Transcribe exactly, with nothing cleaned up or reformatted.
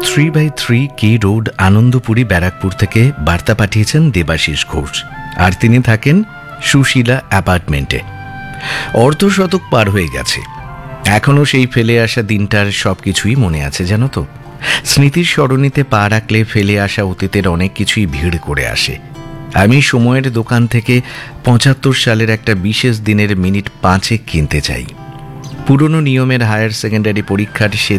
Three by three K road, Anandapuri, Barrackpore থেকে বার্তা পাঠিয়েছেন দেবাশিস ঘোষ। আর তিনি থাকেন সুশীলা অ্যাপার্টমেন্টে। অর্ধশতক পার হয়ে গেছে, এখনও সেই ফেলে আসা দিনটার সব কিছুই মনে আছে জানো তো। স্মৃতির সরণিতে পা রাখলে ফেলে আসা অতীতের অনেক কিছুই ভিড় করে আসে। আমি সময়ের দোকান থেকে পঁচাত্তর সালের একটা বিশেষ দিনের মিনিট পাঁচেক কিনতে চাই। পুরনো নিয়মের হায়ার সেকেন্ডারি পরীক্ষার সে